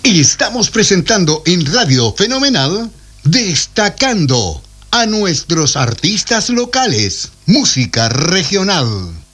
Estamos presentando en Radio Fenomenal, destacando a nuestros artistas locales, música regional.